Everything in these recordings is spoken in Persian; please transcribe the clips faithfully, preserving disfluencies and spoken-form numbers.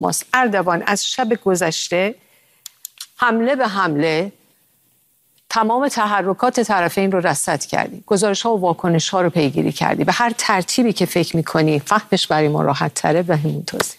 ماست. اردوان از شب گذشته حمله به حمله تمام تحرکات طرفین رو رصد کردی، گزارش ها و واکنش ها رو پیگیری کردی، به هر ترتیبی که فکر میکنی فهمش برای ما راحت تره و همون توضیح.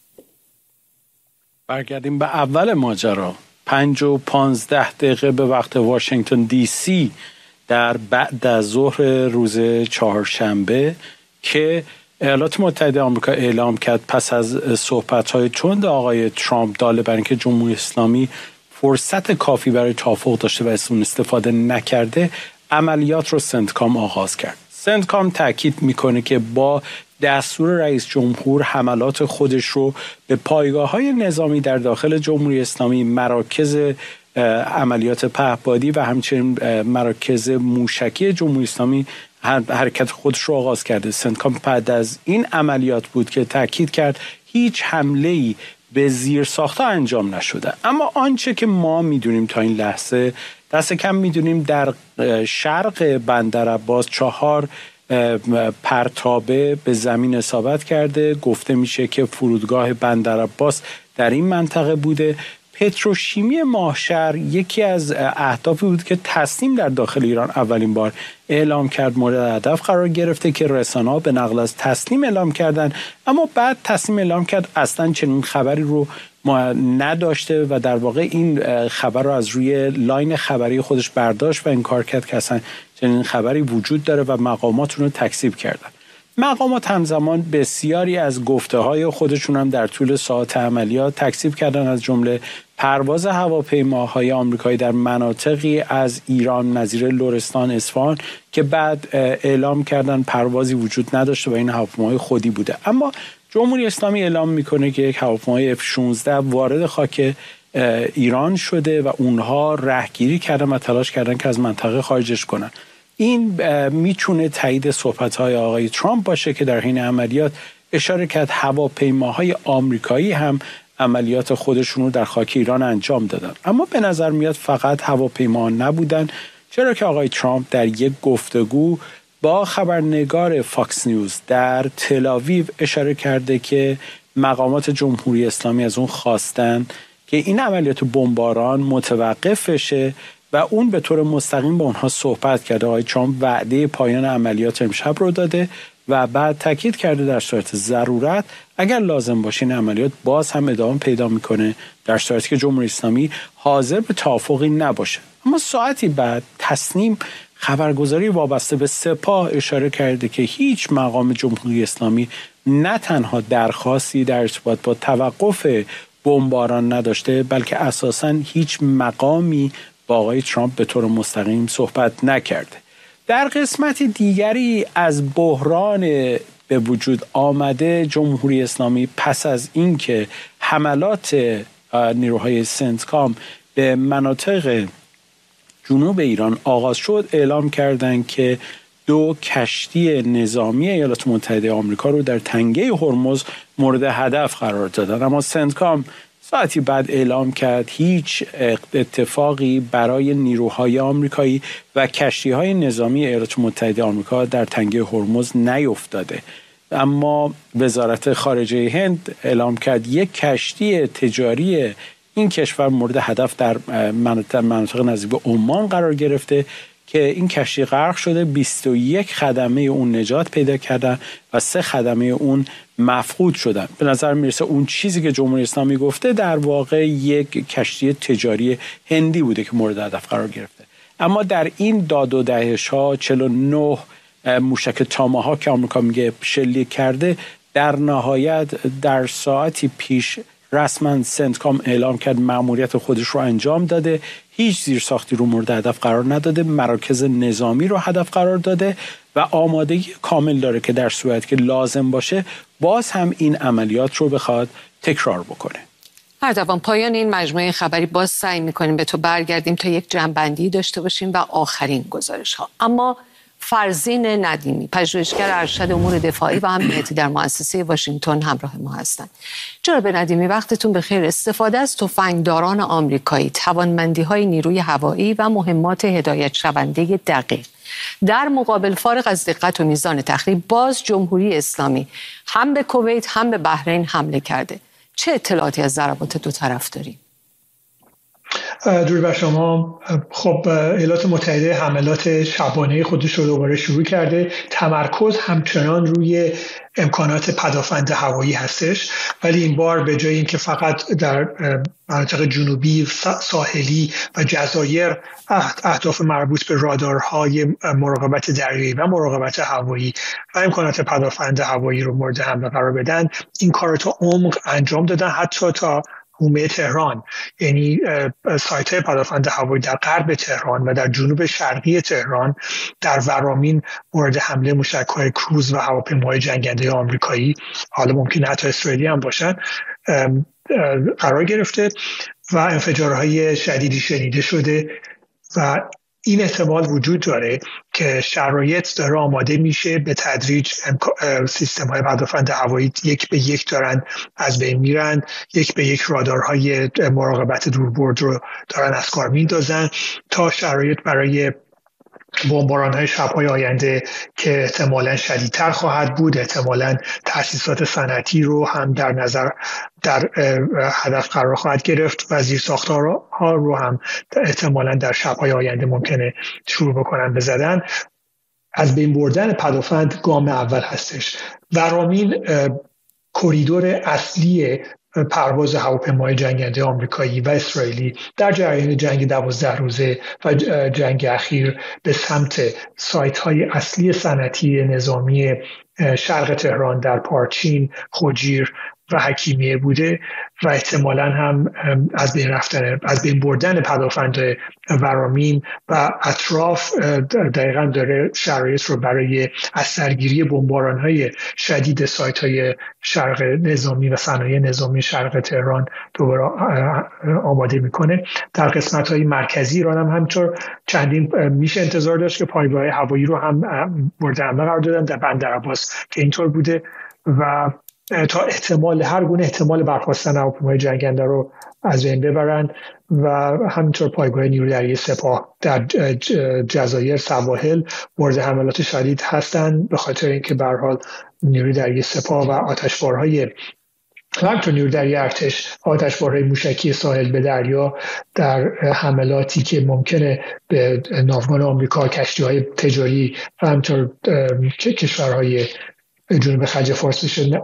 برگردیم به اول ماجرا. پنج و پانزده دقیقه به وقت واشنگتن دی سی در بعد از ظهر روز چهارشنبه که ایالات متحده آمریکا اعلام کرد پس از صحبت‌های تند آقای ترامپ داله برای اینکه جمهوری اسلامی فرصت کافی برای توافق داشته و از اون استفاده نکرده، عملیات رو سنتکام آغاز کرد. سنتکام تاکید میکنه که با دستور رئیس جمهور حملات خودش رو به پایگاه‌های نظامی در داخل جمهوری اسلامی، مراکز عملیات پهپادی و همچنین مراکز موشکی جمهوری اسلامی حرکت خودش رو آغاز کرده. سنتکام بعد از این عملیات بود که تاکید کرد هیچ حمله‌ای به زیر ساختها انجام نشده. اما آنچه که ما میدونیم تا این لحظه، دست کم میدونیم در شرق بندر عباس چهار پرتابه به زمین اصابت کرده. گفته میشه که فرودگاه بندر عباس در این منطقه بوده. پتروشیمی ماهشهر یکی از اهدافی بود که تصنیم در داخل ایران اولین بار اعلام کرد، مورد هدف قرار گرفته که رسانه‌ها به نقل از تصنیم اعلام کردن، اما بعد تصنیم اعلام کرد اصلا چنین خبری رو ما نداشته و در واقع این خبر رو از روی لاین خبری خودش برداشت و انکار کرد که اصلا چنین خبری وجود داره و مقامات رو تکذیب کردن. مقامات همزمان بسیاری از گفته‌های خودشون هم در طول ساعات عملیات تکذیب کردن، از جمله پرواز هواپیماهای آمریکایی در مناطقی از ایران نظیر لرستان، اصفهان که بعد اعلام کردن پروازی وجود نداشته و این هواپیماهای خودی بوده. اما جمهوری اسلامی اعلام میکنه که یک هواپیمای اف شانزده وارد خاک ایران شده و اونها رهگیری کردن و تلاش کردن که از منطقه خارجش کنن. این میتونه تایید صحبت‌های آقای ترامپ باشه که در حین عملیات اشاره کرد هواپیماهای آمریکایی هم عملیات خودشون رو در خاک ایران انجام دادن. اما به نظر میاد فقط هواپیما نبودن، چرا که آقای ترامپ در یک گفتگو با خبرنگار فاکس نیوز در تل‌آویو اشاره کرده که مقامات جمهوری اسلامی از اون خواستن که این عملیات بمباران متوقف بشه و اون به طور مستقیم با اونها صحبت کرده. آقای ترامپ وعده پایان عملیات امشب رو داده و بعد تاکید کرده در صورت ضرورت اگر لازم باشه این عملیات باز هم ادامه پیدا میکنه در صورتی که جمهوری اسلامی حاضر به توافقی نباشه. اما ساعتی بعد تصنیم خبرگزاری وابسته به سپاه اشاره کرده که هیچ مقام جمهوری اسلامی نه تنها درخواستی در ارتباط با توقف بمباران نداشته، بلکه اساساً هیچ مقامی با آقای ترامپ به طور مستقیم صحبت نکرده. در قسمت دیگری از بحران به وجود آمده جمهوری اسلامی پس از اینکه حملات نیروهای سنتکام به مناطق جنوب ایران آغاز شد، اعلام کردند که دو کشتی نظامی ایالات متحده آمریکا رو در تنگه هرمز مورد هدف قرار دادن. اما سنتکام ساعتی بعد اعلام کرد هیچ اتفاقی برای نیروهای آمریکایی و کشتی‌های نظامی ایالات متحده آمریکا در تنگه هرمز نیفتاده. اما وزارت خارجه هند اعلام کرد یک کشتی تجاری این کشور مورد هدف در مناطق, مناطق نزدیک به عمان قرار گرفته که این کشتی غرق شده. بیست و یک خدمه اون نجات پیدا کردن و سه خدمه اون مفقود شدن. به نظر میرسه اون چیزی که جمهوری اسلامی گفته در واقع یک کشتی تجاری هندی بوده که مورد هدف قرار گرفته. اما در این داد و دهش ها چهل و نه موشک تاماهاک که آمریکا میگه شلیک کرده، در نهایت در ساعتی پیش رسما سنتکام اعلام کرد مأموریت خودش رو انجام داده، هیچ زیرساختی رو مورد هدف قرار نداده، مراکز نظامی رو هدف قرار داده و آمادگی کامل داره که در صورت که لازم باشه باز هم این عملیات رو بخواد تکرار بکنه. اردوان، پایان این مجموعه خبری باز سعی می‌کنیم به تو برگردیم تا یک جنبندی داشته باشیم و آخرین گزارش ها. اما فرزین ندیمی، پژوهشگر ارشد امور دفاعی و امنیتی در مؤسسه واشنگتن همراه ما هستند. جناب ندیمی، وقتتون بخیر. استفاده از تفنگداران آمریکایی، توانمندی‌های نیروی هوایی و مهمات هدایت شونده دقیق در مقابل فارغ از دقت و میزان تخریب، باز جمهوری اسلامی هم به کویت هم به بحرین حمله کرده. چه اطلاعاتی از ضربات دو طرف داریم؟ درود بر شما. خب ایالات متحده حملات شبانه خودش رو دوباره شروع کرده. تمرکز همچنان روی امکانات پدافند هوایی هستش، ولی این بار به جای اینکه فقط در مناطق جنوبی، ساحلی و جزایر اهداف مربوط به رادارهای مراقبت دریایی و مراقبت هوایی و امکانات پدافند هوایی رو مورد حمله قرار بدن، این کار رو تا عمق انجام دادن، حتی تا حومه تهران، یعنی سایت پدافند هوایی در غرب تهران و در جنوب شرقی تهران، در ورامین مورد حمله موشک‌های کروز و هواپیماهای جنگنده آمریکایی، حالا ممکنه حتی اسرائیلی هم باشن، قرار گرفته و انفجارهای شدیدی شنیده شده و این احتمال وجود داره که شرایط داره آماده میشه به تدریج سیستم های پدافند هوایی یک به یک دارن از بین میرن، یک به یک رادارهای مراقبت دوربرد رو دارن از کار میندازن تا شرایط برای بمباران های شب‌های آینده که احتمالاً شدیدتر خواهد بود، احتمالاً تأسیسات صنعتی رو هم در نظر در هدف قرار خواهد گرفت و زیرساخت‌ها رو هم احتمالاً در شب‌های آینده ممکنه شروع بکنن بزدن. از بین بردن پدافند گام اول هستش. ورامین کریدور اصلی پرواز هواپیمای جنگنده آمریکایی و اسرائیلی در جریان جنگ دوازده روزه و جنگ اخیر به سمت سایت‌های اصلی صنعتی نظامی شرق تهران در پارچین، خوجیر و حکیمیه بوده و احتمالاً هم از بین رفتن از بین بردن پدافند ورامین و اطراف دقیقاً داره شرایط رو برای از سرگیری بمباران‌های شدید سایت‌های شرق نظامی و صنایع نظامی شرق تهران دوباره آماده میکنه. در قسمت‌های مرکزی ایران هم همینطور چندین میشه انتظار داشت که پایگاه هوایی رو هم مورد حمله قرار دادن. در بندرعباس که اینطور بوده و تا احتمال هر گونه احتمال برخاستن هواپیمای جنگنده رو از بین ببرن و همینطور پایگاه نیروی دریایی سپاه در جزایر سواحل مورد حملات شدید هستند، به خاطر اینکه به هر حال نیروی دریایی سپاه و آتشبارهای همچنین نیروی دریایی ارتش آتشبارهای موشکی ساحل به دریا در حملاتی که ممکنه به ناوگان آمریکا، کشتی‌های تجاری و همینطور کشورهای جنوب خلیج فارس بشه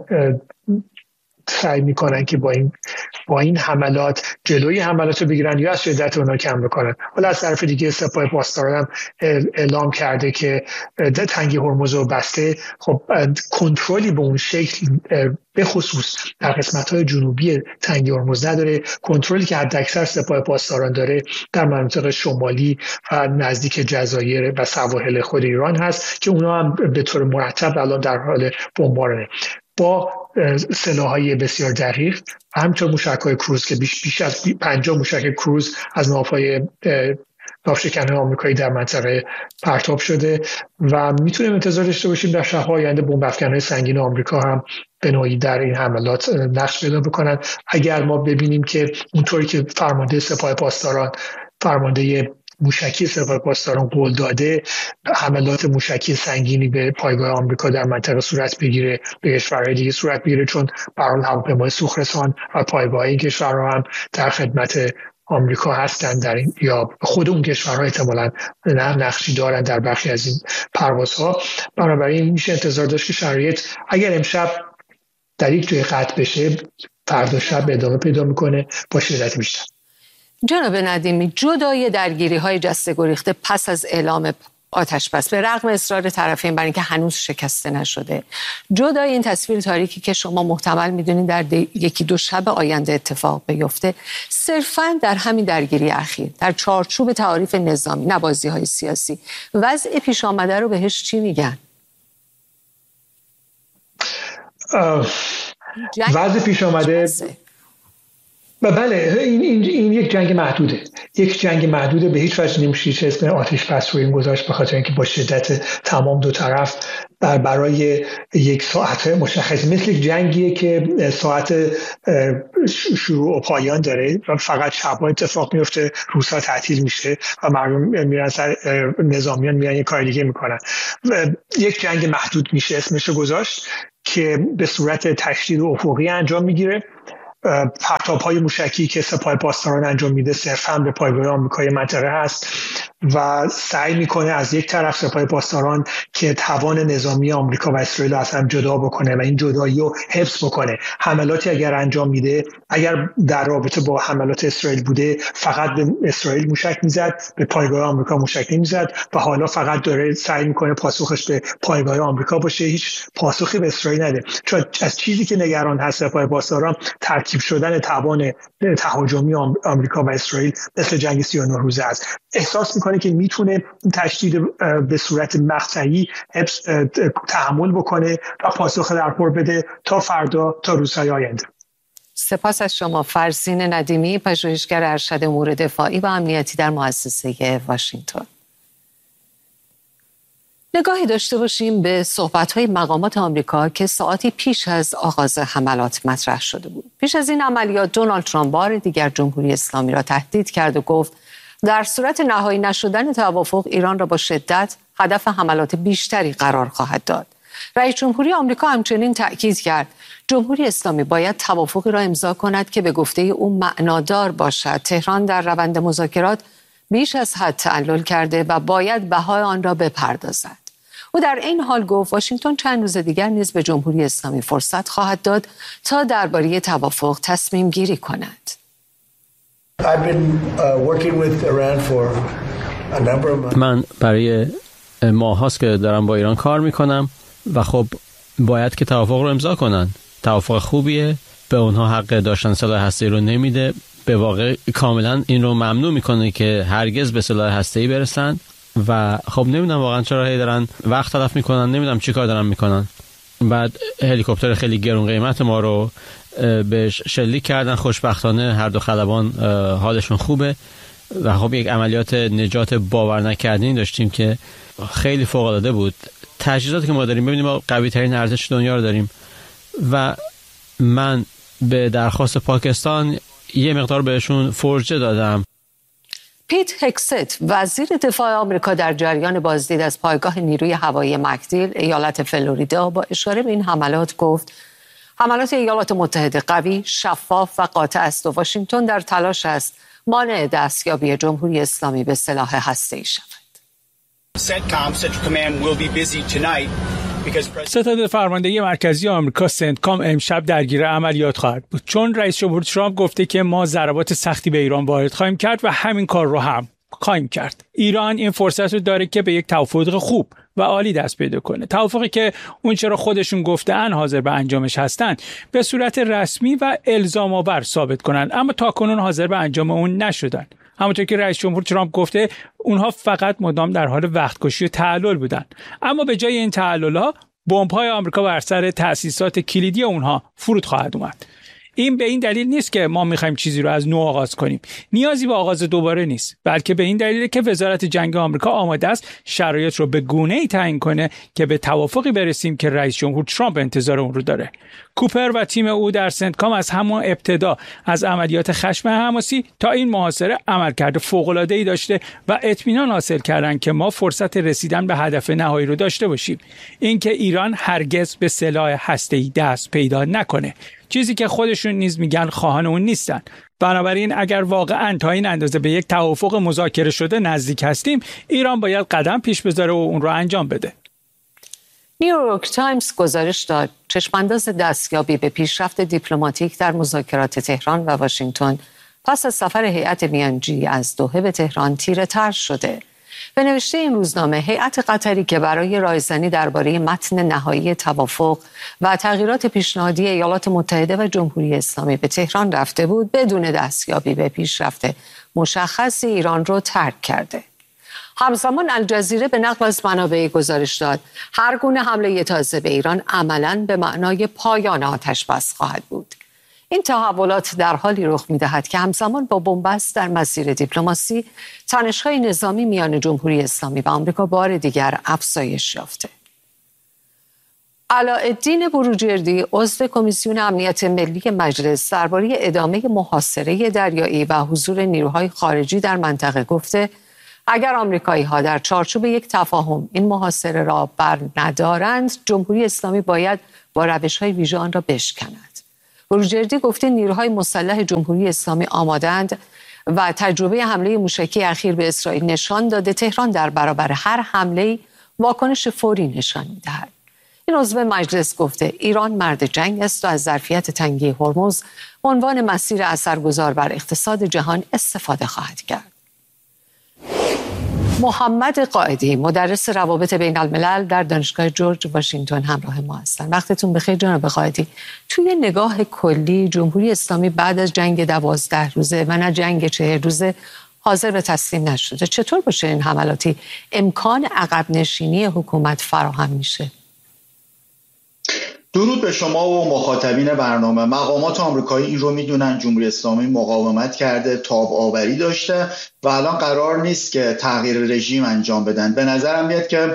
سعی میکنن که با این با این حملات جلوی حملات رو بگیرن یا از شدت اونها کم بکنن. حالا از طرف دیگه سپاه پاسداران هم اعلام کرده که تنگی هرمز رو بسته. خب کنترلی به اون شکل به خصوص در قسمت‌های جنوبی تنگی هرمز نداره. کنترلی که حداکثر سپاه پاسداران داره در مناطق شمالی و نزدیک جزایر و سواحل خود ایران هست که اونا هم به طور مرتب الان در حال بمبارانه با سلاح‌های بسیار دقیق و همینطور موشک‌های کروز که بیش بیش از پنجاه موشک کروز از ناوهای ناوشکن‌های آمریکایی در منطقه پرتاب شده و میتونیم انتظار داشته باشیم در شب‌های آینده بمب‌افکن‌های سنگین آمریکا هم به نوعی در این حملات نقش پیدا بکنن. اگر ما ببینیم که اونطوری که فرمانده سپاه پاسداران فرمانده موشکی سپاه پاسداران قول داده حملات موشکی سنگینی به پایگاه آمریکا در منطقه صورت بگیره، به کشورهای دیگه صورت بگیره، چون به هر حال هواپیمای سوخرسان و پایگاه این کشورها هم در خدمت آمریکا هستن در این یا خود اون کشورها احتمالاً نقشی دارن در برخی از این پروازها. بنابراین میشه انتظار داشت که شرایط اگر امشب در یک جای قطع بشه فردا شب ادامه پیدا میکنه با شدت بیشتر. جناب ندیمی، جدای درگیری‌های جسته گریخته پس از اعلام آتش بس به رغم اصرار طرفین بر اینکه هنوز شکسته نشده، جدای این تصویر تاریکی که شما محتمل می‌دونید در یکی دو شب آینده اتفاق بیفته، صرفاً در همین درگیری اخیر در چارچوب تعاریف نظامی، نبازی‌های سیاسی، وضع پیش آمده رو بهش چی میگن؟ وضع پیش آمده بله این, این این یک جنگ محدوده یک جنگ محدوده به هیچ وجه نمیشه اسم آتش بس رو این گذاشت، به خاطر اینکه با شدت تمام دو طرف بر برای یک ساعت مشخص، مثل یک جنگیه که ساعت شروع و پایان داره و فقط شب‌ها اتفاق میفته، روزها تعطیل میشه و مردم میرن سر نظامیان میرن یه کار دیگه میکنن. یک جنگ محدود میشه اسمش رو گذاشت که به صورت تشدید افقی انجام میگیره پرتاب‌های موشکی که سپاه پاسداران انجام میده صرفاً به پایگاه آمریکای منطقه هست و سعی میکنه از یک طرف سپاه پاسداران که توان نظامی آمریکا و اسرائیل از هم جدا بکنه و این جدایی رو حفظ بکنه. حملاتی اگر انجام میده، اگر در رابطه با حملات اسرائیل بوده، فقط به اسرائیل موشک میزد، به پایگاه آمریکا موشک نمیزد و حالا فقط داره سعی میکنه پاسخش به پایگاه آمریکا باشه، هیچ پاسخی به اسرائیل نده. چون از چیزی که نگران هست سپاه پاسداران ترکیب شدن توان تهاجمی آمریکا و اسرائیل مثل جنگ سی و نه روزه است. احساس میکنه که میتونه این تشدید به صورت مقطعی تحمل بکنه و پاسخ درپور بده تا فردا، تا روزهای آینده. سپاس از شما. فرزین ندیمی، پژوهشگر ارشد امور دفاعی و امنیتی در مؤسسه واشنگتن. نگاهی داشته باشیم به صحبت‌های مقامات آمریکا که ساعتی پیش از آغاز حملات مطرح شده بود. پیش از این عملیات دونالد ترامپ بار دیگر جمهوری اسلامی را تهدید کرد و گفت در صورت نهایی نشدن توافق ایران را با شدت هدف حملات بیشتری قرار خواهد داد. رئیس جمهوری آمریکا همچنین تأکید کرد جمهوری اسلامی باید توافقی را امضا کند که به گفته او معنادار باشد. تهران در روند مذاکرات بیش از حد تعلل کرده و باید بهای آن را بپردازد. او در این حال گفت واشنگتن چند روز دیگر نیز به جمهوری اسلامی فرصت خواهد داد تا درباره توافق تصمیم گیری کند. من برای ماه هاست که دارم با ایران کار میکنم و خب باید که توافق رو امضا کنن. توافق خوبیه، به اونها حق داشتن سلاح هسته‌ای رو نمیده، به واقع کاملا این رو ممنوع میکنه که هرگز به سلاح هسته‌ای برسن و خب نمیدونم واقعا چرا هی دارن وقت تلف میکنن، نمیدونم چی کار دارن میکنن. بعد هلیکوپتر خیلی گرون قیمت ما رو بهش شلیک کردن. خوشبختانه هر دو خلبان حالشون خوبه و خب یک عملیات نجات باور نکردنی داشتیم که خیلی فوق العاده بود. تجهیزاتی که ما داریم، ببینیم ما قوی ترین ارتش دنیا رو داریم و من به درخواست پاکستان یه مقدار بهشون فرجه دادم. پیت هکست، وزیر دفاع آمریکا، در جریان بازدید از پایگاه نیروی هوایی مکدیل ایالت فلوریدا با اشاره به این حملات گفت حملات ایالات متحده قوی، شفاف و قاطع است و واشنگتن در تلاش است مانع دستیابی جمهوری اسلامی به سلاح هسته‌ای شود. ستاد فرماندهی مرکزی آمریکا سنتکام امشب درگیر عملیات خواهد بود، چون رئیس جمهور ترامپ گفته که ما ضربات سختی به ایران وارد خواهیم کرد و همین کار رو هم خواهیم کرد. ایران این فرصت رو داره که به یک توافق خوب و عالی دست پیدا کنه، توافقی که اون چرا خودشون گفتن حاضر به انجامش هستن به صورت رسمی و الزام آور ثابت کنن، اما تاکنون حاضر به انجام اون نشدن. همونطور که رئیس جمهور ترامپ گفته اونها فقط مدام در حال وقتکشی و تعلل بودن، اما به جای این تعلل‌ها بمب‌های آمریکا بر سر تأسیسات کلیدی اونها فرود خواهد اومد. این به این دلیل نیست که ما می‌خوایم چیزی رو از نو آغاز کنیم، نیازی به آغاز دوباره نیست، بلکه به این دلیله که وزارت جنگ آمریکا آماده است شرایط رو به گونه‌ای تعیین کنه که به توافقی برسیم که رئیس جمهور ترامپ انتظار اون رو داره. کوپر و تیم او در سنتکام از همان ابتدا از عملیات خشم حماسی تا این محاصره عملکرد فوق‌العاده‌ای داشته و اطمینان حاصل کردن که ما فرصت رسیدن به هدف نهایی رو داشته باشیم، اینکه ایران هرگز به سلاح هسته‌ای دست پیدا نکنه، چیزی که خودشون نیز میگن خواهان اون نیستن. بنابراین اگر واقعا تا این اندازه به یک توافق مذاکره شده نزدیک هستیم، ایران باید قدم پیش بذاره و اون رو انجام بده. نیویورک تایمز گزارش داد چشمانداز دستیابی به پیشرفت دیپلماتیک در مذاکرات تهران و واشنگتن پس از سفر هیئت میانجی از دوحه به تهران تیره تر شده. به نوشته این روزنامه، هیئت قطری که برای رایزنی درباره متن نهایی توافق و تغییرات پیشنهادی ایالات متحده و جمهوری اسلامی به تهران رفته بود، بدون دستیابی به پیشرفت مشخص ایران رو ترک کرده. همزمان الجزیره به نقل از منابع گزارش داد هر گونه حمله تازه به ایران عملاً به معنای پایان آتش بس خواهد بود. این تحولات در حالی رخ می‌دهد که همزمان با بنبست در مسیر دیپلماسی، تنش‌های نظامی میان جمهوری اسلامی و آمریکا بار دیگر افزایش یافته. علاءالدین بروجردی، عضو کمیسیون امنیت ملی مجلس، درباره ادامه محاصره دریایی و حضور نیروهای خارجی در منطقه گفته اگر آمریکایی‌ها در چارچوب یک تفاهم این محاصره را بر ندارند، جمهوری اسلامی باید با روش‌های ویژه آن را بشکند. بروجردی گفته نیروهای مسلح جمهوری اسلامی آمادند و تجربه حمله موشکی اخیر به اسرائیل نشان داده تهران در برابر هر حمله واکنش فوری نشان می‌دهد. این عضو مجلس گفته ایران مرد جنگ است و از ظرفیت تنگی هرمز به عنوان مسیر اثرگذار بر اقتصاد جهان استفاده خواهد کرد. محمد قائدی مدرس روابط بین الملل در دانشگاه جورج واشنگتن همراه ما هستند. وقتتون بخیر جناب قائدی. توی نگاه کلی جمهوری اسلامی بعد از جنگ دوازده روزه و نه جنگ چهل روزه حاضر به تسلیم نشده. چطور باشه این حملاتی امکان عقب نشینی حکومت فراهم میشه؟ درود به شما و مخاطبین برنامه. مقامات آمریکایی این رو میدونن جمهوری اسلامی مقاومت کرده، تاب آوری داشته و الان قرار نیست که تغییر رژیم انجام بدن. به نظرم میاد که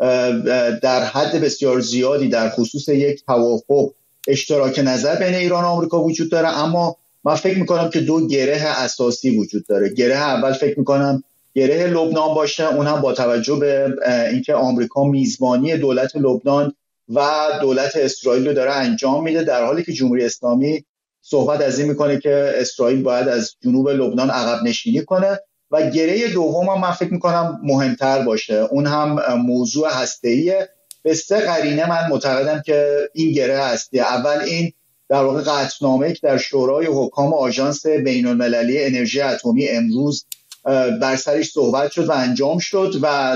در حد بسیار زیادی در خصوص یک توافق اشتراک نظر بین ایران و آمریکا وجود داره، اما من فکر میکنم که دو گره اساسی وجود داره. گره اول فکر میکنم گره لبنان باشه، اون هم با توجه به اینکه آمریکا میزبانی دولت لبنان و دولت اسرائیل رو داره انجام میده، در حالی که جمهوری اسلامی صحبت از این میکنه که اسرائیل باید از جنوب لبنان عقب نشینی کنه. و گره دوم هم من فکر میکنم مهمتر باشه، اون هم موضوع هسته‌ایه. به سه قرینه من معتقدم که این گره هستی. اول این در واقع قطعنامه‌ای که در شورای حکام آژانس بین‌المللی انرژی اتمی امروز بر سرش صحبت شد و انجام شد و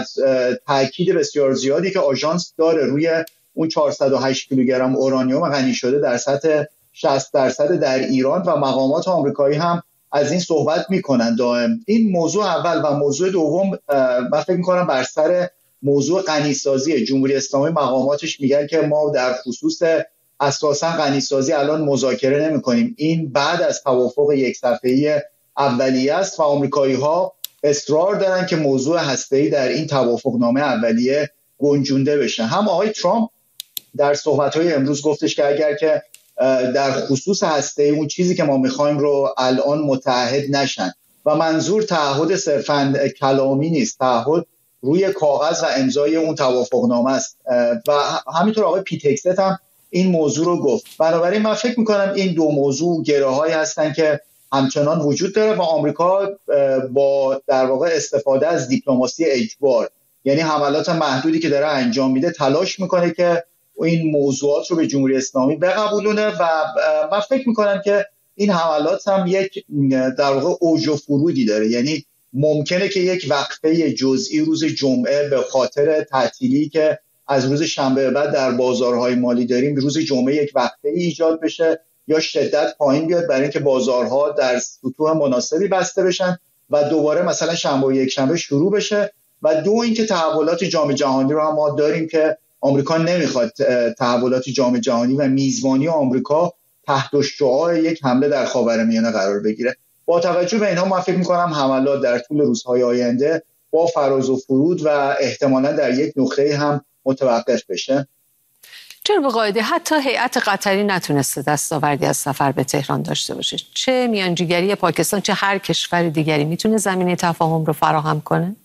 تاکید بسیار زیادی که آژانس داره روی اون چهارصد و هشت کیلوگرم اورانیوم غنی شده در سطح شصت درصد در ایران و مقامات آمریکایی هم از این صحبت میکنن دائم. این موضوع اول. و موضوع دوم من فکر میکنم بر سر موضوع غنیسازی. جمهوری اسلامی مقاماتش میگن که ما در خصوص اساسا غنیسازی الان مذاکره نمیکنیم، این بعد از توافق یک صفحه‌ای اولیه است و آمریکایی ها اصرار دارن که موضوع هسته‌ای در این توافقنامه اولیه گنجونده بشه. هم آقای ترامپ در صحبت‌های امروز گفتش که اگر که در خصوص هسته‌ای اون چیزی که ما می‌خوایم رو الان متعهد نشن و منظور تعهد صرفاً کلامی نیست، تعهد روی کاغذ و امضای اون توافقنامه است و همینطور آقای پیتکست هم این موضوع رو گفت. بنابراین من فکر می‌کنم این دو موضوع گره‌هایی هستن که همچنان وجود داره و آمریکا با در واقع استفاده از دیپلماسی اجبار، یعنی حملات محدودی که داره انجام میده، تلاش میکنه که این موضوعات رو به جمهوری اسلامی بقبولونه و من فکر میکنم که این حملات هم یک در واقع اوج و فرودی داره. یعنی ممکنه که یک وقفه جزئی روز جمعه به خاطر تعطیلی که از روز شنبه بعد در بازارهای مالی داریم روز جمعه یک وقفه ایجاد بشه یا شدت پایین بیاد برای اینکه بازارها در سطوح مناسبی بسته بشن و دوباره مثلا شنبه و یک شنبه شروع بشه. و دو اینکه تحولات جام جهانی رو هم ما داریم که آمریکا نمیخواد تحولات جام جهانی و میزبانی آمریکا تحت شعاع یک حمله در خاورمیانه قرار بگیره. با توجه به اینها من فکر می‌کنم حملات در طول روزهای آینده با فراز و فرود و احتمالاً در یک نقطه هم متوقف بشه. جناب قائدی، حتی هیئت قطری نتونسته دستاوردی از سفر به تهران داشته باشه. چه میانجیگری پاکستان چه هر کشور دیگری میتونه زمینه تفاهم رو فراهم کنه؟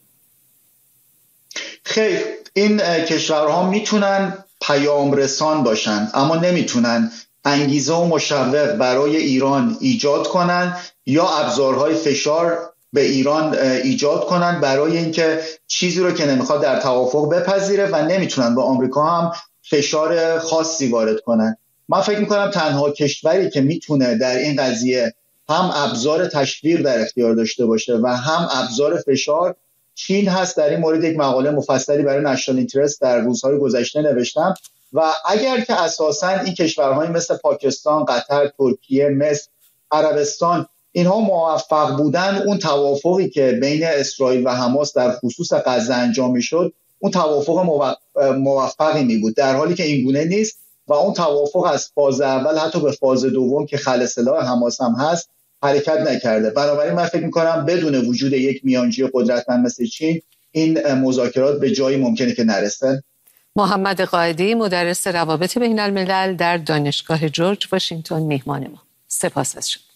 خیر، این کشورها میتونن پیام رسان باشن اما نمیتونن انگیزه و مشوق برای ایران ایجاد کنن یا ابزارهای فشار به ایران ایجاد کنن برای اینکه چیزی رو که نمیخواد در توافق بپذیره و نمیتونن با آمریکا هم فشار خاصی وارد کنن. من فکر میکنم تنها کشوری که میتونه در این قضیه هم ابزار تشویق در اختیار داشته باشه و هم ابزار فشار چین هست. در این مورد یک مقاله مفصلی برای نشنال اینترست در روزهای گذشته نوشتم و اگر که اساساً این کشورهای مثل پاکستان، قطر، ترکیه، مصر، عربستان اینها موفق بودن، اون توافقی که بین اسرائیل و حماس در خصوص غزه انجام میشد اون توافق موفقی می بود، در حالی که این گونه نیست و اون توافق از فاز اول حتی به فاز دوم که خلع سلاح حماس هم هست حرکت نکرده. بنابراین من فکر می‌کنم بدون وجود یک میانجی قدرتمند مثل چین این مذاکرات به جایی ممکنه که نرسه. محمد قائدی مدرس روابط بین الملل در دانشگاه جورج واشنگتن میهمان ما. سپاس از شما.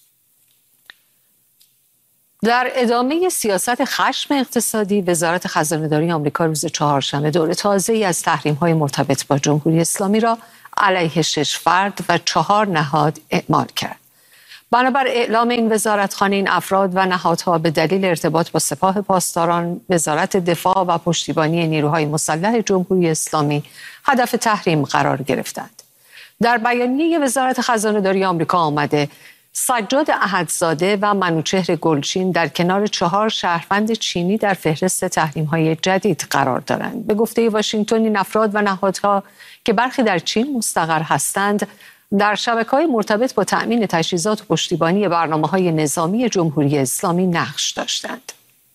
در ادامه سیاست خشم اقتصادی، وزارت خزانه‌داری آمریکا روز چهارشنبه دور تازه‌ای از تحریم‌های مرتبط با جمهوری اسلامی را علیه شش فرد و چهار نهاد اعمال کرد. بنابر اعلام این وزارتخانه، این افراد و نهادها به دلیل ارتباط با سپاه پاسداران، وزارت دفاع و پشتیبانی نیروهای مسلح جمهوری اسلامی هدف تحریم قرار گرفتند. در بیانیه وزارت خزانه‌داری آمریکا آمده سجاد احدزاده و منوچهر گلچین در کنار چهار شهروند چینی در فهرست تحریم‌های جدید قرار دارند. به گفته واشنگتن، این افراد و نهادها که برخی در چین مستقر هستند، در شبکه‌های مرتبط با تأمین تجهیزات و پشتیبانی برنامه‌های نظامی جمهوری اسلامی نقش داشتند.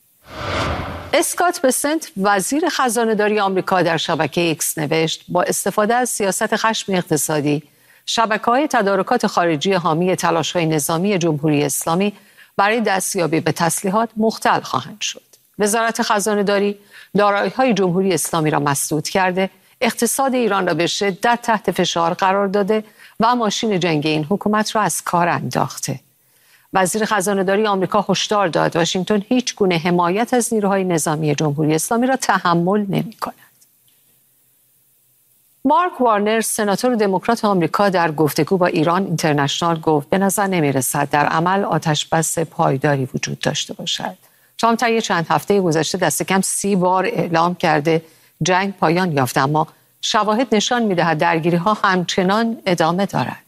اسکات بسنت، وزیر خزانه‌داری آمریکا، در شبکه ایکس نوشت با استفاده از سیاست خشم اقتصادی، شبکه‌های تدارکات خارجی حامی تلاش‌های نظامی جمهوری اسلامی برای دستیابی به تسلیحات مختل خواهند شد. وزارت خزانه‌داری دارایی‌های جمهوری اسلامی را مسدود کرده، اقتصاد ایران را به شدت تحت فشار قرار داده و ماشین جنگ این حکومت را از کار انداخته. وزیر خزانه‌داری آمریکا هشدار داد واشنگتن هیچ گونه حمایت از نیروهای نظامی جمهوری اسلامی را تحمل نمی‌کند. مارک وارنر، سناتور دموکرات آمریکا، در گفتگو با ایران اینترنشنال گفت به نظر نمی‌رسد در عمل آتش‌بس پایداری وجود داشته باشد. ترامپ طی چند هفته گذشته دست کم سی بار اعلام کرده جنگ پایان یافته، اما شواهد نشان می‌دهد درگیری‌ها همچنان ادامه دارد.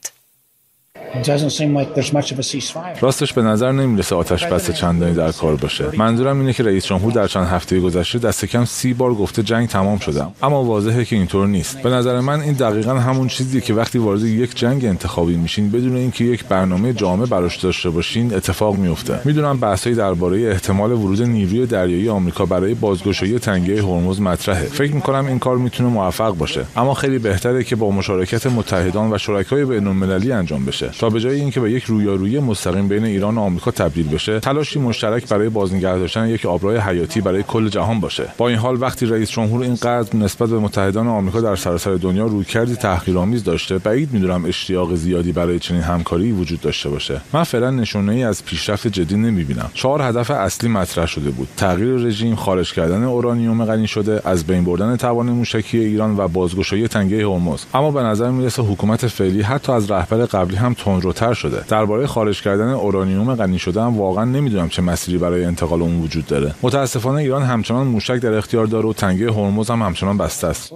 راستش به نظر نمیرسه آتش بس چندانی در کار باشه. منظورم اینه که رئیس جمهور در چند هفته گذشته دست کم سی بار گفته جنگ تمام شده، اما واضحه که اینطور نیست. به نظر من این دقیقاً همون چیزیه که وقتی وارد یک جنگ انتخابی میشین بدون اینکه یک برنامه جامع براش داشته باشین اتفاق میفته. میدونم بحث‌های درباره احتمال ورود نیروی دریایی آمریکا برای بازگشایی تنگه هرمز مطرحه. فکر می‌کنم این کار میتونه موفق باشه، اما خیلی بهتره که با مشارکت متحدان و شرکای بین‌المللی انجام بشه تا به جای اینکه به یک رویارویی مستقیم بین ایران و آمریکا تبدیل بشه، تلاشی مشترک برای بازنگه داشتن یک آبراه حیاتی برای کل جهان باشه. با این حال وقتی رئیس جمهور اینقدر نسبت به متحدان آمریکا در سراسر دنیا رویکردی تحقیرآمیز داشته، بعید می‌دونم اشتیاق زیادی برای چنین همکاری وجود داشته باشه. من فعلا نشونه‌ای از پیشرفت جدی نمی‌بینم. چهار هدف اصلی مطرح شده بود: تغییر رژیم، خارج کردن اورانیوم غنی شده، از بین بردن توان موشکی ایران و بازگشایی تنگه هرمز. اما به نظر میرسه حکومت فعلی حتی از رهبر قبلی هم تندروتر شده. درباره خارج کردن اورانیوم غنی شده هم واقعا نمیدونم چه مسیری برای انتقال اون وجود داره. متاسفانه ایران همچنان موشک در اختیار داره و تنگه هرمز هم همچنان بسته است.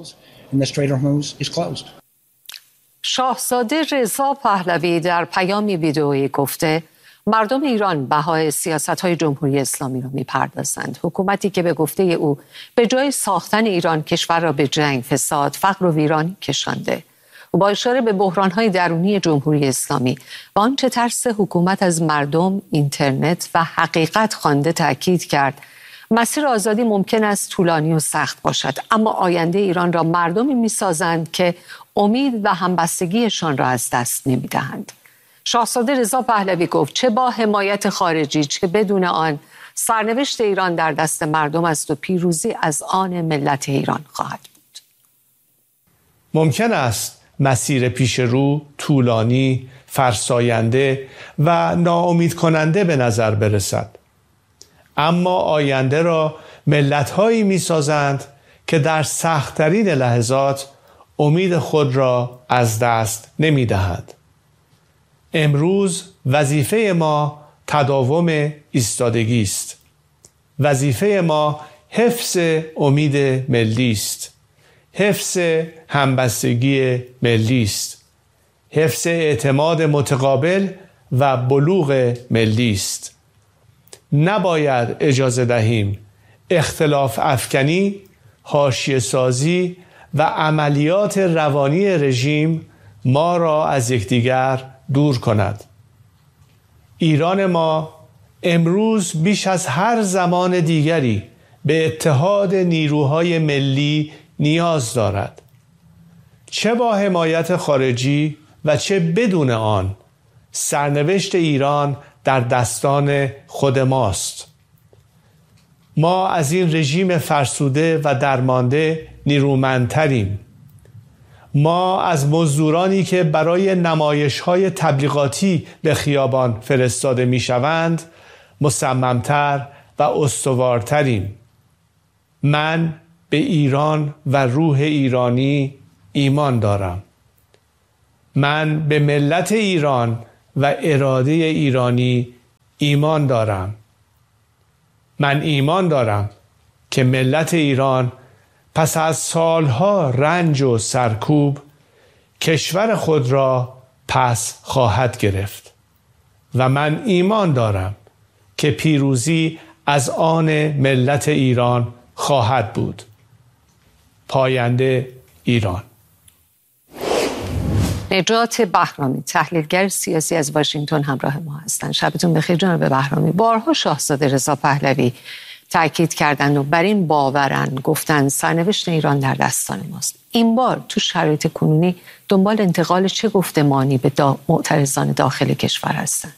شاهزاده رضا پهلوی در پیامی ویدئویی گفته مردم ایران بهای سیاست‌های جمهوری اسلامی را می‌پردازند. حکومتی که به گفته او به جای ساختن ایران کشور را به جنگ، فساد، فقر و ویرانی کشانده. و با اشاره به بحران‌های درونی جمهوری اسلامی و آنچه ترس حکومت از مردم، اینترنت و حقیقت خوانده تأکید کرد مسیر آزادی ممکن است طولانی و سخت باشد، اما آینده ایران را مردمی می‌سازند که امید و همبستگیشان را از دست نمی‌دهند. شاهزاده رضا پهلوی گفت چه با حمایت خارجی چه بدون آن، سرنوشت ایران در دست مردم است و پیروزی از آن ملت ایران خواهد بود. ممکن است مسیر پیش رو طولانی، فرساینده و ناامید کننده به نظر برسد، اما آینده را ملت‌هایی می‌سازند که در سخت‌ترین لحظات امید خود را از دست نمی‌دهند. امروز وظیفه ما تداوم ایستادگی است. وظیفه ما حفظ امید ملی است. حفظ همبستگی ملی است. حفظ اعتماد متقابل و بلوغ ملی است. نباید اجازه دهیم اختلاف افکنی، حاشیه سازی و عملیات روانی رژیم ما را از یکدیگر دور کند. ایران ما امروز بیش از هر زمان دیگری به اتحاد نیروهای ملی نیاز دارد. چه با حمایت خارجی و چه بدون آن، سرنوشت ایران در دستان خود ماست. ما از این رژیم فرسوده و درمانده نیرومندتریم. ما از مزدورانی که برای نمایش‌های تبلیغاتی به خیابان فرستاده می‌شوند مصمم‌تر و استوارتریم. من به ایران و روح ایرانی ایمان دارم. من به ملت ایران و اراده ایرانی ایمان دارم. من ایمان دارم که ملت ایران پس از سالها رنج و سرکوب کشور خود را پس خواهد گرفت و من ایمان دارم که پیروزی از آن ملت ایران خواهد بود. پاینده ایران. نجات بهرامی، تحلیلگر سیاسی از واشنگتن همراه ما هستند. شبتون بخیر جناب بهرامی. بارها شاهزاده رضا پهلوی تاکید کردند و بر این باورن، گفتن سرنوشت ایران در دستان ماست. این بار تو شرایط کنونی دنبال انتقال چه گفتمانی به دا معترضان داخل کشور هستند؟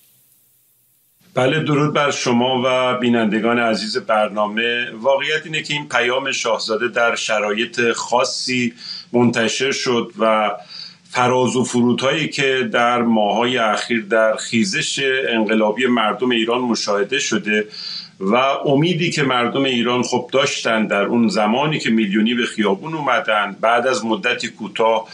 بله، درود بر شما و بینندگان عزیز برنامه. واقعیت اینه که این پیام شاهزاده در شرایط خاصی منتشر شد و فراز و فرودهایی که در ماه‌های اخیر در خیزش انقلابی مردم ایران مشاهده شده و امیدی که مردم ایران خب داشتن در اون زمانی که میلیونی به خیابون اومدن بعد از مدتی کوتاه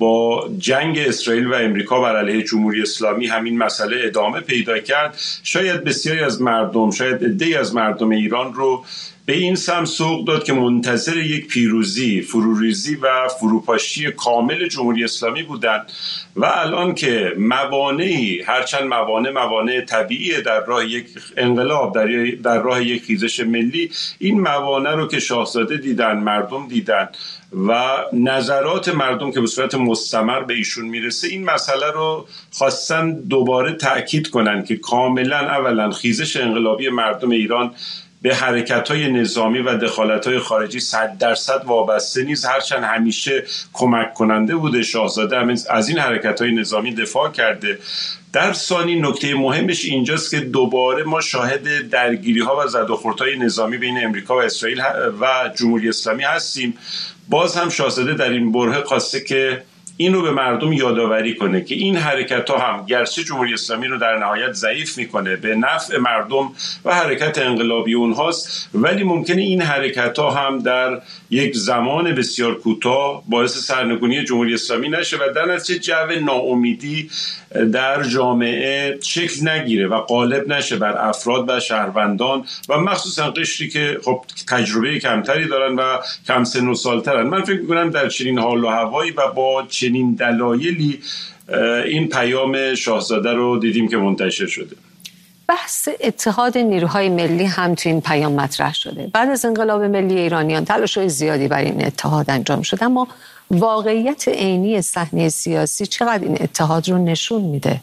با جنگ اسرائیل و امریکا بر علیه جمهوری اسلامی همین مسئله ادامه پیدا کرد، شاید بسیاری از مردم، شاید عده‌ای از مردم ایران رو به این سم سوق داد که منتظر یک پیروزی، فروریزی و فروپاشی کامل جمهوری اسلامی بودند و الان که موانعی، هرچند موانع موانع طبیعی در راه یک انقلاب، در, در راه یک خیزش ملی، این موانع رو که شاهزاده دیدن، مردم دیدن و نظرات مردم که به صورت مستمر به ایشون میرسه، این مسئله رو خواستن دوباره تأکید کنن که کاملا اولا خیزش انقلابی مردم ایران به حرکت‌های نظامی و دخالت‌های خارجی صد درصد وابسته نیست، هرچند همیشه کمک کننده بوده. شاهزاده هم از این حرکت‌های نظامی دفاع کرده. در ثانی نکته مهمش اینجاست که دوباره ما شاهد درگیری‌ها و زد و خوردهای نظامی بین امریکا و اسرائیل و جمهوری اسلامی هستیم. باز هم شاهزاده در این برهه خواسته که این رو به مردم یادآوری کنه که این حرکت ها هم گرچه جمهوری اسلامی رو در نهایت ضعیف میکنه، به نفع مردم و حرکت انقلابی اونهاست، ولی ممکنه این حرکت ها هم در یک زمان بسیار کوتاه باعث سرنگونی جمهوری اسلامی نشه و در نتیجه جو ناامیدی در جامعه شکل نگیره و غالب نشه بر افراد و شهروندان و مخصوصا قشری که خب تجربه کمتری دارن و کم سن و سالترن. من فکر میکنم در چنین حال و هوایی و با چنین دلایلی این پیام شاهزاده رو دیدیم که منتشر شده. بحث اتحاد نیروهای ملی هم تو این پیام مطرح شده. بعد از انقلاب ملی ایرانیان تلاش‌های زیادی برای این اتحاد انجام شده، اما واقعیت عینی صحنه سیاسی چقدر این اتحاد رو نشون میده؟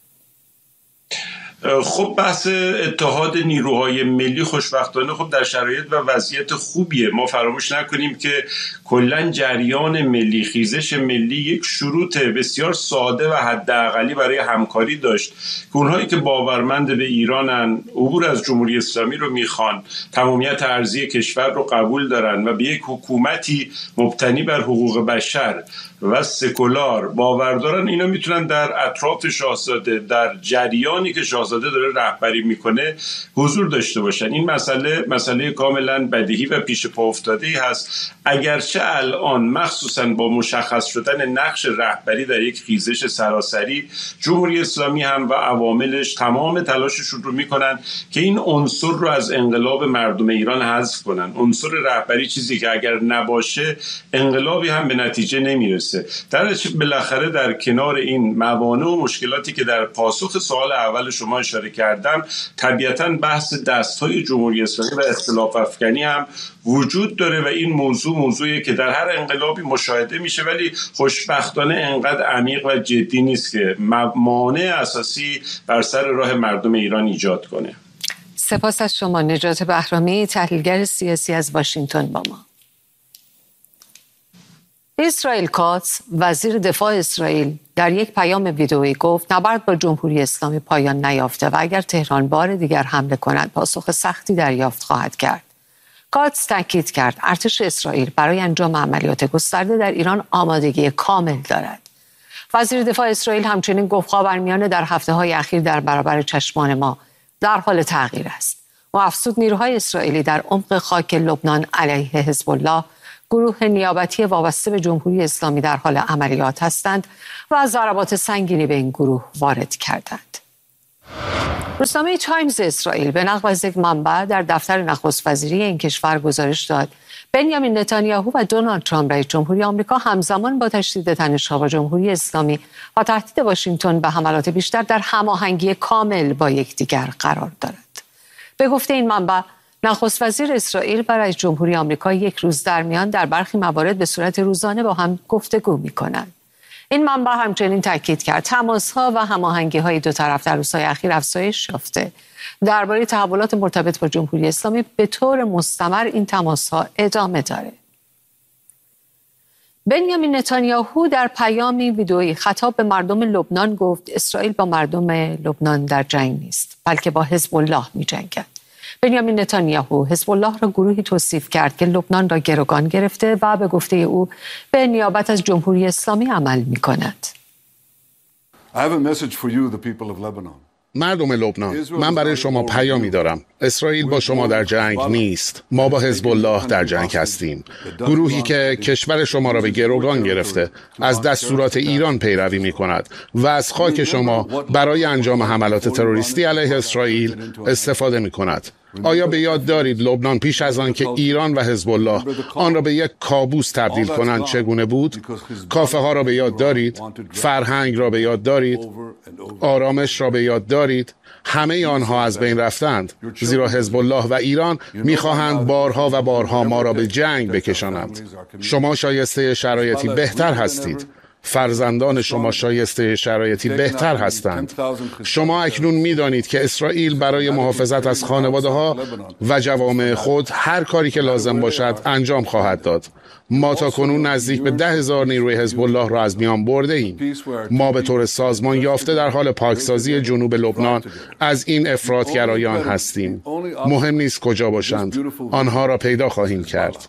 خب بحث اتحاد نیروهای ملی خوشبختانه خب در شرایط و وضعیت خوبیه. ما فراموش نکنیم که کلا جریان ملی، خیزش ملی یک شروط بسیار ساده و حداقلی برای همکاری داشت که اونهایی که باورمند به ایرانن، عبور از جمهوری اسلامی رو میخوان، تمامیت ارضی کشور رو قبول دارن و به یک حکومتی مبتنی بر حقوق بشر و سکولار باور دارن، اینا میتونن در اطراف شاهزاده، در جریانی که شاهزاده داره رهبری میکنه حضور داشته باشن. این مسئله مسئله کاملا بدیهی و پیش پا افتاده‌ای هست، اگرچه الان مخصوصا با مشخص شدن نقش رهبری در یک خیزش سراسری، جمهوری اسلامی هم و عواملش تمام تلاششون رو میکنن که این عنصر رو از انقلاب مردم ایران حذف کنن. عنصر رهبری چیزی که اگر نباشه انقلابی هم به نتیجه نمیرسه. در نتیجه بالاخره در کنار این موانع و مشکلاتی که در پاسخ سوال اول شما اشاره کردم، طبیعتاً بحث دست‌های جمهوری اسلامی و اختلاف افکنی هم وجود داره و این موضوع موضوعی که در هر انقلابی مشاهده میشه، ولی خوشبختانه انقدر عمیق و جدی نیست که مانع اساسی بر سر راه مردم ایران ایجاد کنه. سپاس از شما نجات بهرامی، تحلیلگر سیاسی از واشنگتن با ما. اسرائیل کاتس، وزیر دفاع اسرائیل، در یک پیام ویدئویی گفت نبرد با جمهوری اسلامی پایان نیافته و اگر تهران بار دیگر حمله کند پاسخ سختی دریافت خواهد کرد. کاتس تاکید کرد ارتش اسرائیل برای انجام عملیات گسترده در ایران آمادگی کامل دارد. وزیر دفاع اسرائیل همچنین گفت خاورمیانه در هفته‌های اخیر در برابر چشمان ما در حال تغییر است و افزود نیروهای اسرائیلی در عمق خاک لبنان علیه حزب الله گروه نیابتی وابسته به جمهوری اسلامی در حال عملیات هستند و ضربات سنگینی به این گروه وارد کردند. روزنامه تایمز اسرائیل به نقل از یک منبع در دفتر نخست وزیری این کشور گزارش داد بنیامین نتانیاهو و دونالد ترامپ رئیس جمهوری آمریکا همزمان با تشدید تنش‌ها با جمهوری اسلامی و تهدید واشنگتن به حملات بیشتر در هماهنگی کامل با یکدیگر قرار دارد. به گفته این منبع، نخست وزیر اسرائیل و رئیس جمهوری آمریکا یک روز در میان در برخی موارد به صورت روزانه با هم گفتگو می‌کنند. این منبع همچنین تاکید کرد تماس‌ها و هماهنگی‌های دو طرف در روزهای اخیر افزایش یافته. درباره تحولات مرتبط با جمهوری اسلامی به طور مستمر این تماس‌ها ادامه داره. بنیامین نتانیاهو در پیامی ویدئویی خطاب به مردم لبنان گفت اسرائیل با مردم لبنان در جنگ نیست، بلکه با حزب الله می‌جنگد. بنیامین نتانیاهو حزب الله را گروهی توصیف کرد که لبنان را گروگان گرفته و به گفته او به نیابت از جمهوری اسلامی عمل می‌کند. مردم لبنان، من برای شما پیامی دارم. اسرائیل با شما در جنگ نیست. ما با حزب الله در جنگ هستیم. گروهی که کشور شما را به گروگان گرفته، از دستورات ایران پیروی می کند و از خاک شما برای انجام حملات تروریستی علیه اسرائیل استفاده می کند. آیا به یاد دارید لبنان پیش از آن که ایران و حزب الله آن را به یک کابوس تبدیل کنند چگونه بود؟ کافه ها را به یاد دارید؟ فرهنگ را به یاد دارید؟ آرامش را به یاد دارید؟ همه آنها از بین رفتند، زیرا حزب الله و ایران می‌خواهند بارها و بارها ما را به جنگ بکشانند. شما شایسته شرایطی بهتر هستید. فرزندان شما شایسته شرایطی بهتر هستند. شما اکنون می‌دانید که اسرائیل برای محافظت از خانواده‌ها و جوامع خود هر کاری که لازم باشد انجام خواهد داد. ما تا کنون نزدیک به ده هزار نیروی حزب الله را از میان برده ایم. ما به طور سازمان یافته در حال پاکسازی جنوب لبنان از این افراطگرایان هستیم. مهم نیست کجا باشند، آنها را پیدا خواهیم کرد.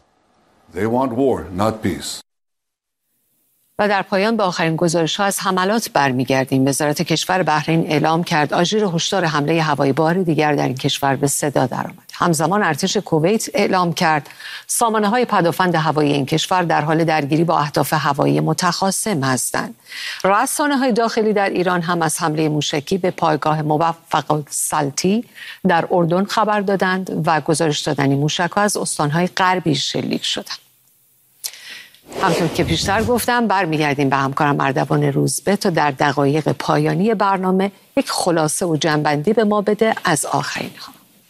و در پایان به آخرین گزارش‌ها از حملات برمیگردیم. وزارت کشور بحرین اعلام کرد آژیر هشدار حمله هوایی بار دیگر در این کشور به صدا درآمد. همزمان ارتش کویت اعلام کرد سامانه‌های پدافند هوایی این کشور در حال درگیری با اهداف هوایی متخاصم هستند. رسانه‌های داخلی در ایران هم از حمله موشکی به پایگاه موفق السلطی در اردن خبر دادند و گزارش دادن این موشک‌ها از استان‌های غربی شلیک شدند. همطور که پیشتر گفتم برمیگردیم به همکارم اردوان روزبه تا در دقایق پایانی برنامه یک خلاصه و جنبندی به ما بده از آخرین ها.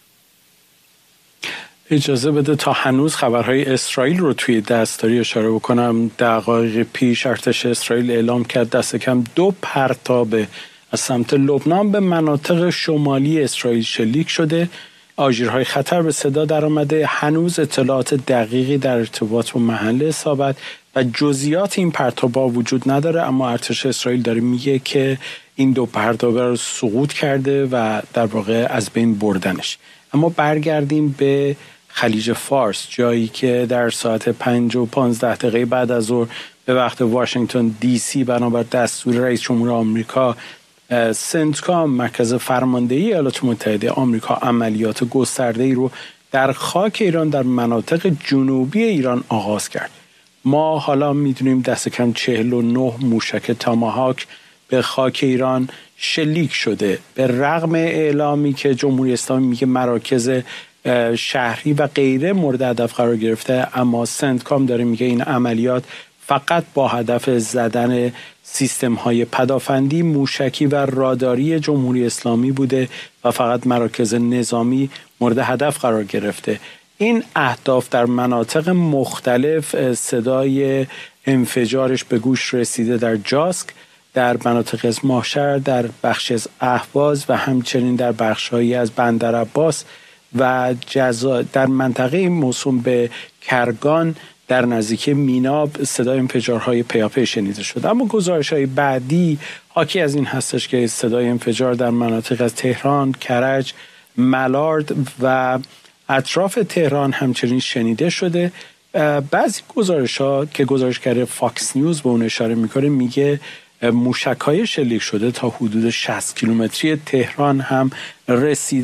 اجازه بده تا هنوز خبرهای اسرائیل رو توی دستاری اشاره بکنم. دقایق پیش ارتش اسرائیل اعلام کرد دست کم دو پرتاب از سمت لبنان به مناطق شمالی اسرائیل شلیک شده. آژیرهای خطر به صدا در آمده. هنوز اطلاعات دقیقی در ارتباط با محل اصابت و جزئیات این پرتاب‌ها وجود نداره، اما ارتش اسرائیل داره میگه که این دو پرتاب رو سقوط کرده و در واقع از بین بردنش. اما برگردیم به خلیج فارس، جایی که در ساعت پنج و پانزده دقیقه بعد از ظهر به وقت واشنگتن دی سی بنابر دستور رئیس جمهور آمریکا سنتکام مرکز فرماندهی ایالات متحده آمریکا عملیات گسترده‌ای رو در خاک ایران در مناطق جنوبی ایران آغاز کرد. ما حالا میدونیم دست کم چهل و نه موشک تاماهاک به خاک ایران شلیک شده. به رغم اعلامی که جمهوری اسلامی میگه مراکز شهری و غیره مورد هدف قرار گرفته، اما سنتکام داره میگه این عملیات فقط با هدف زدن سیستم‌های پدافندی، موشکی و راداری جمهوری اسلامی بوده و فقط مراکز نظامی مورد هدف قرار گرفته. این اهداف در مناطق مختلف صدای انفجارش به گوش رسیده، در جاسک، در مناطق از ماهشهر، در بخش از اهواز و همچنین در بخش‌هایی از بندرعباس و جزا در منطقه موسوم به کرگان در نزدیکی میناب صدای انفجارهای پیاپی شنیده شد. اما گزارش‌های بعدی حاکی از این هستش که صدای انفجار در مناطق از تهران، کرج، ملارد و اطراف تهران همچنین شنیده شده. بعضی گزارش‌ها که گزارشگر فاکس نیوز به اون اشاره میکنه میگه موشک‌های شلیک شده تا حدود شصت کیلومتری تهران هم رسیدن.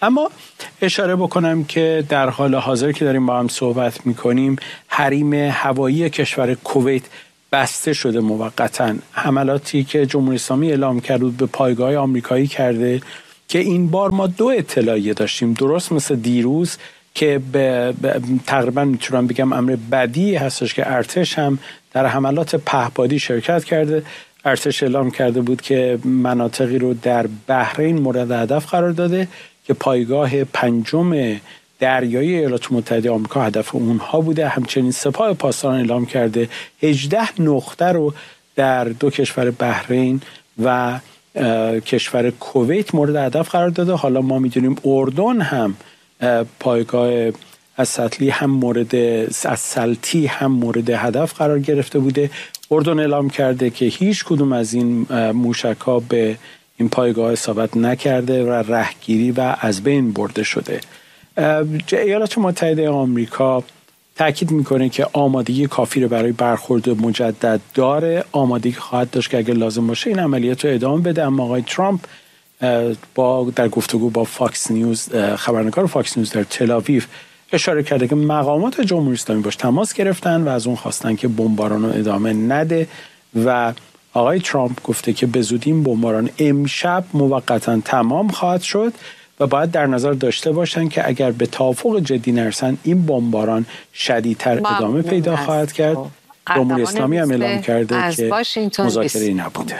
اما اشاره بکنم که در حال حاضر که داریم با هم صحبت میکنیم حریم هوایی کشور کویت بسته شده موقتاً. حملاتی که جمهوری اسلامی اعلام کرد به پایگاه آمریکایی کرده که این بار ما دو اطلاعیه داشتیم، درست مثل دیروز که به تقریبا میتونم بگم امر بدی هستش که ارتش هم در حملات پهپادی شرکت کرده. ارتش اعلام کرده بود که مناطقی رو در بحرین مورد هدف قرار داده که پایگاه پنجم دریایی ایالات متحده آمریکا هدف اونها بوده. همچنین سپاه پاسداران اعلام کرده هجده نقطه رو در دو کشور بحرین و کشور کویت مورد هدف قرار داده. حالا ما میدونیم اردن هم پایگاه از سطلی هم مورد از سلطی هم مورد هدف قرار گرفته بوده. اردن اعلام کرده که هیچ کدوم از این موشک‌ها به این پایگاه اصابت نکرده و رهگیری و از بین برده شده. ایالات متحده آمریکا تاکید میکنه که آمادگی کافی رو برای برخورد مجدد داره، آمادگی خواهد داشت که اگر لازم باشه این عملیات رو ادامه بده. اما آقای ترامپ با در گفتگو با فاکس نیوز، خبرنگار فاکس نیوز در تل آویو، اشاره کرده که مقامات جمهوری اسلامی باش تماس گرفتن و از اون خواستن که بمباران رو ادامه نده و آقای ترامپ گفته که به زودی این بمباران امشب موقتا تمام خواهد شد و باید در نظر داشته باشن که اگر به توافق جدی نرسن این بمباران شدیدتر ادامه پیدا خواهد کرد. جمهوری اسلامی هم اعلام کرده که مذاکره نبوده.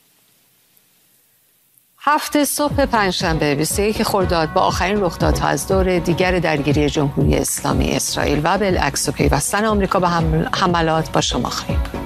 هفته صبح پنجشنبه بیست و یک خرداد با آخرین رخدادها از دور دیگر درگیری جمهوری اسلامی اسرائیل و بالعکس و پیوستن آمریکا به حملات با شما خواهیم.